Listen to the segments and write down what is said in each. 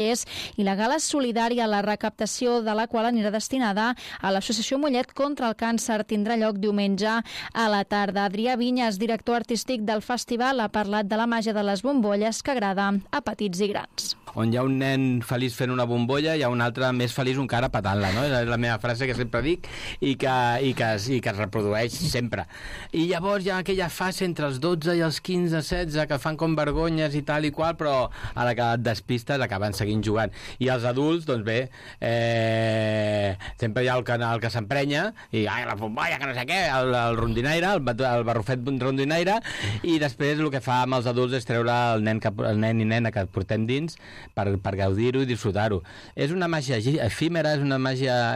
i la gala solidària, la recaptació de la qual anirà destinada a l'Associació Mollet contra el Càncer. Tindrà lloc diumenge a la tarda. Adrià Vinyes, director artístic del festival, ha parlat de la màgia de les bombolles que agrada a petits i grans. On hi ha un nen feliç fent una bombolla, hi ha un altre més feliç encara patant-la, no? És la meva frase que sempre dic i que es reprodueix sempre. I llavors hi ha aquella fase entre els 12 i els 15, 16 que fan com vergonyes i tal i qual, però a la que et despistes acaben seguint jugant. I els adults, doncs bé, sempre hi ha el que s'emprenya i la bombolla, que no sé què, el rondinaire, el barrufet rondinaire, i després el que fa amb els adults és treure el nen i nena que portem dins per gaudir-ho i disfrutar-ho. És una màgia efímera, és una màgia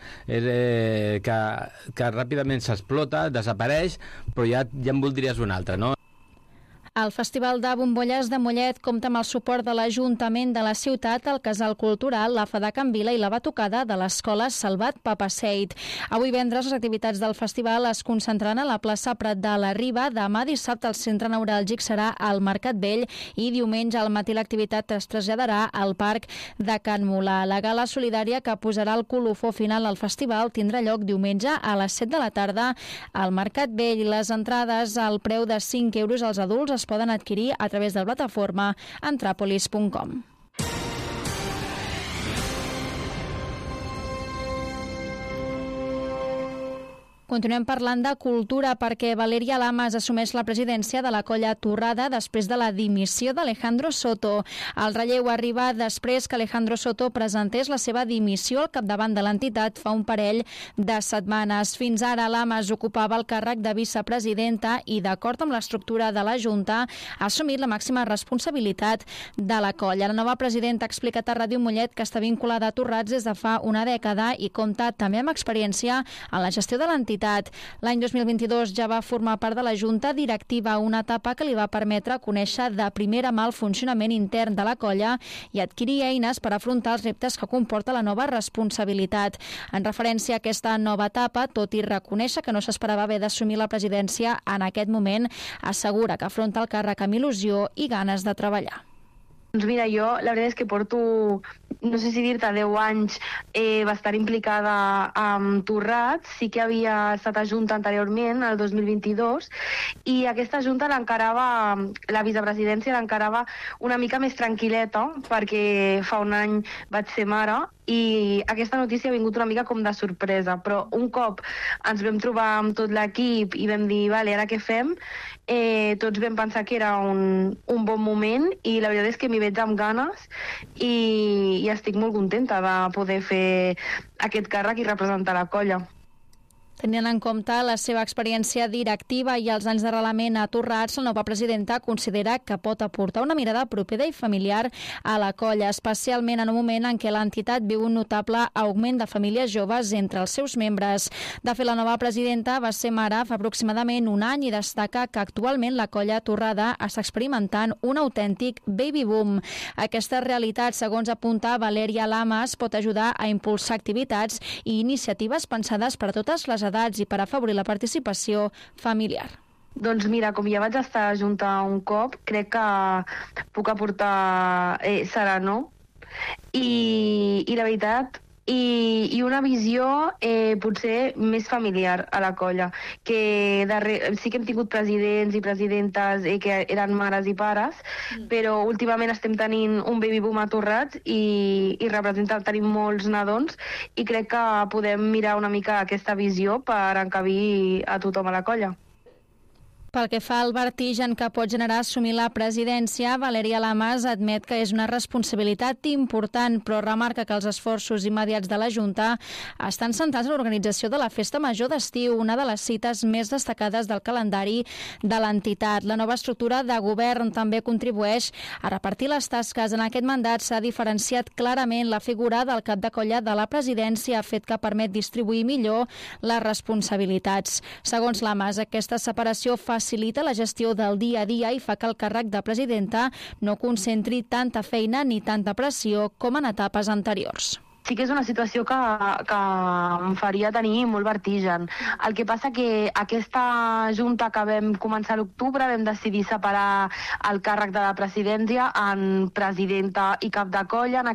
que ràpidament s'explota, desapareix, però ja en voldries una altra, no? El Festival de Bombolles de Mollet compta amb el suport de l'Ajuntament de la ciutat, el Casal Cultural, l'AFA de Can Vila i la batucada de l'Escola Salvat Papaseit. Avui divendres les activitats del festival es concentraran a la plaça Prat de la Riba. Demà dissabte el centre neuràlgic serà al Mercat Vell i diumenge al matí l'activitat es traslladarà al Parc de Can Mulà. La gala solidària que posarà el colofó final al festival tindrà lloc diumenge a les 7 de la tarda al Mercat Vell. Les entrades al preu de 5 euros als adults es poden adquirir a través de la plataforma antrapolis.com. Continuem parlant de cultura perquè Valèria Lamas assumeix la presidència de la Colla Torrada després de la dimissió d'Alejandro Soto. El relleu arriba després que Alejandro Soto presentés la seva dimissió al capdavant de l'entitat fa un parell de setmanes. Fins ara Lamas ocupava el càrrec de vicepresidenta i, d'acord amb l'estructura de la Junta, ha assumit la màxima responsabilitat de la colla. La nova presidenta ha explicat a Ràdio Mollet que està vinculada a Torrats des de fa una dècada i compta també amb experiència en la gestió de l'entitat. L'any 2022 ja va formar part de la Junta Directiva, una etapa que li va permetre conèixer de primera mà el funcionament intern de la colla i adquirir eines per afrontar els reptes que comporta la nova responsabilitat. En referència a aquesta nova etapa, tot i reconèixer que no s'esperava haver d'assumir la presidència en aquest moment, assegura que afronta el càrrec amb il·lusió i ganes de treballar. Doncs mira, jo la veritat és que porto, no sé si dir-te, 10 anys va estar implicada amb Torrats. Sí que havia estat a Junta anteriorment, el 2022, i aquesta Junta l'encarava, la vicepresidència l'encarava una mica més tranquil·leta, perquè fa un any vaig ser mare, i aquesta notícia ha vingut una mica com de sorpresa, però un cop ens vam trobar amb tot l'equip i vam dir, vale, ara què fem? Tots vam pensar que era un bon moment i la veritat és que m'hi veig amb ganes i estic molt contenta de poder fer aquest càrrec i representar la colla. Tenint en compte la seva experiència directiva i els anys d'arrelament a Torrats, la nova presidenta considera que pot aportar una mirada propera i familiar a la colla, especialment en un moment en què l'entitat viu un notable augment de famílies joves entre els seus membres. De fet, la nova presidenta va ser mare fa aproximadament un any i destaca que actualment la colla Torrada està experimentant un autèntic baby boom. Aquesta realitat, segons apunta Valèria Lamas, pot ajudar a impulsar activitats i iniciatives pensades per a totes les edats i per afavorir la participació familiar. Doncs mira, com ja vaig estar junta un cop, crec que puc aportar serenor i la veritat i una visió potser més familiar a la colla, que sí que hem tingut presidents i presidentes que eren mares i pares, però últimament estem tenint un baby boom a Torrats i tenim molts nadons i crec que podem mirar una mica aquesta visió per encabir a tothom a la colla. Pel que fa al vertigen que pot generar assumir la presidència, Valèria Lamas admet que és una responsabilitat important, però remarca que els esforços immediats de la Junta estan centrats en l'organització de la Festa Major d'estiu, una de les cites més destacades del calendari de l'entitat. La nova estructura de govern també contribueix a repartir les tasques. En aquest mandat s'ha diferenciat clarament la figura del cap de colla de la presidència, fet que permet distribuir millor les responsabilitats. Segons Lamas, aquesta separació facilita la gestió del dia a dia i fa que el càrrec de presidenta no concentri tanta feina ni tanta pressió com en etapes anteriors. sí que és una situació que em faria tenir molt vertigen. El que passa que aquesta junta que vam començar a l'octubre vam decidir separar el càrrec de la presidència en presidenta i cap de colla. En